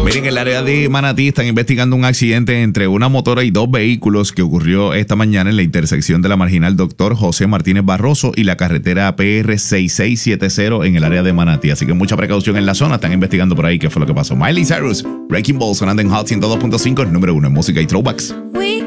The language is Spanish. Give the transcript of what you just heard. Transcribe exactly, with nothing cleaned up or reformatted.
Miren, en el área de Manatí están investigando un accidente entre una motora y dos vehículos que ocurrió esta mañana en la intersección de la marginal Doctor José Martínez Barroso y la carretera P R sesenta y seis setenta en el área de Manatí. Así que mucha precaución en la zona. Están investigando por ahí qué fue lo que pasó. Miley Cyrus, Wrecking Ball sonando en Hot ciento dos punto cinco, número uno en música y throwbacks. We